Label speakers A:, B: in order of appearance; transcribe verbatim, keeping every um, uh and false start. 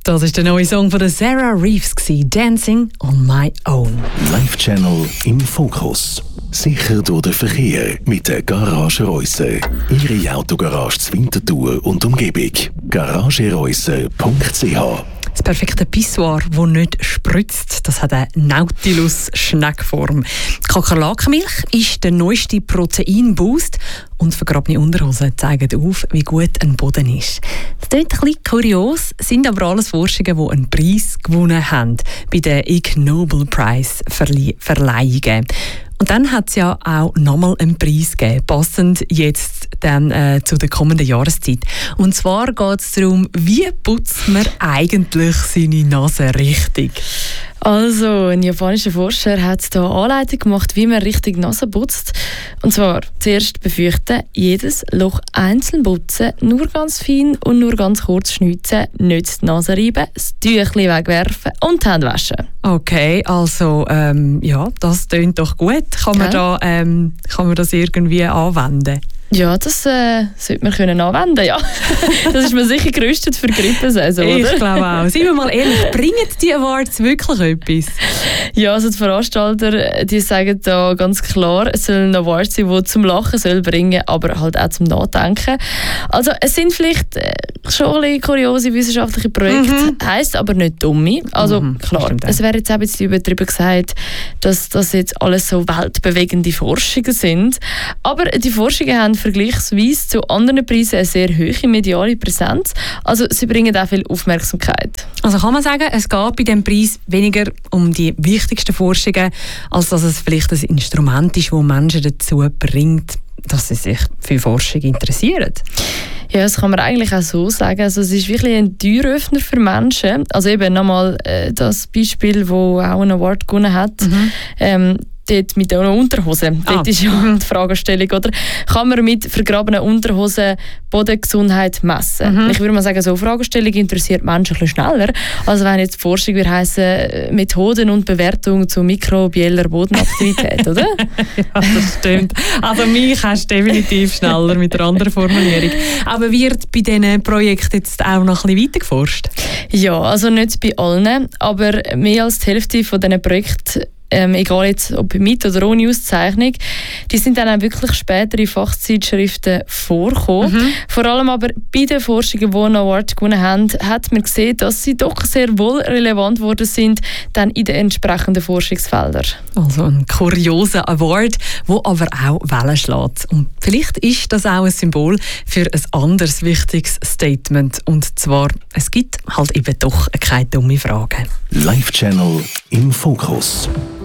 A: Das ist der neue Song von Sarah Reeves, «Dancing on my own».
B: Live Channel im Fokus. Sicher durch den Verkehr mit der Garage Reusse. Ihre Autogarage zur Winterthur und Umgebung. garage reusse punkt c h.
A: Das perfekte Pissoir, das nicht spritzt, das hat eine Nautilus-Schneckform. Kakerlakenmilch ist der neueste Proteinboost und vergrabene Unterhosen zeigen auf, wie gut ein Boden ist. Das klingt ein bisschen kurios, sind aber alles Forschungen, die einen Preis gewonnen haben bei den Ig Nobel Prize Verleihungen. Und dann hat es ja auch nochmal einen Preis gegeben, passend jetzt dann, äh, zu der kommenden Jahreszeit. Und zwar geht es darum, wie putzt man eigentlich seine Nase richtig?
C: Also, ein japanischer Forscher hat hier eine Anleitung gemacht, wie man richtig Nase putzt. Und zwar zuerst befürchten, jedes Loch einzeln putzen, nur ganz fein und nur ganz kurz schnitzen, nicht die Nase reiben, das Tüchlein wegwerfen und die Hände waschen.
A: Okay, also ähm, ja, das klingt doch gut. Kann man, ja. da, ähm, kann man das irgendwie anwenden?
C: Ja, das äh, sollte man können anwenden, ja. Das ist mir sicher gerüstet für die Grippesaison, oder?
A: Ich glaube auch. Seien wir mal ehrlich, bringen die Awards wirklich etwas?
C: Ja, also die Veranstalter, die sagen da ganz klar, es soll ein Award sein, der zum Lachen soll bringen, aber halt auch zum Nachdenken. Also es sind vielleicht äh, schon ein bisschen kuriose wissenschaftliche Projekte, mhm. heisst aber nicht dumme. Also mhm, klar, es wäre jetzt auch ein bisschen übertrieben gesagt, dass das jetzt alles so weltbewegende Forschungen sind. Aber die Forschungen haben vergleichsweise zu anderen Preisen eine sehr hohe mediale Präsenz. Also sie bringen auch viel Aufmerksamkeit.
A: Also kann man sagen, es geht bei diesem Preis weniger um die wichtigsten Forschungen, als dass es vielleicht ein Instrument ist, das Menschen dazu bringt, dass sie sich für Forschung interessieren.
C: Ja, das kann man eigentlich auch so sagen. Also es ist wirklich ein Türöffner für Menschen. Also eben nochmal äh, das Beispiel, das auch einen Award gewonnen hat. Mhm. Ähm, dort mit einer Unterhose. Ah. Dort ist ja die Fragestellung, oder? Kann man mit vergrabenen Unterhosen Bodengesundheit messen? Mhm. Ich würde mal sagen, so eine Fragestellung interessiert Menschen ein bisschen schneller, als wenn jetzt die Forschung würde heissen, Methoden und Bewertung zu mikrobieller Bodenaktivität, oder?
A: Ja, das stimmt. Also mich hast du definitiv schneller mit einer anderen Formulierung. Aber wird bei diesen Projekten jetzt auch noch ein bisschen weiter geforscht?
C: Ja, also nicht bei allen, aber mehr als die Hälfte von diesen Projekten, Ähm, egal jetzt ob mit oder ohne Auszeichnung, die sind dann auch wirklich später in Fachzeitschriften vorgekommen. Mhm. Vor allem aber bei den Forschungen, die einen Award gewonnen haben, hat man gesehen, dass sie doch sehr wohl relevant geworden sind dann in den entsprechenden Forschungsfeldern.
A: Also ein kurioser Award, der aber auch Wellen schlägt. Und vielleicht ist das auch ein Symbol für ein anderes wichtiges Statement. Und zwar, es gibt halt eben doch keine dumme Fragen.
B: Live Channel im Fokus.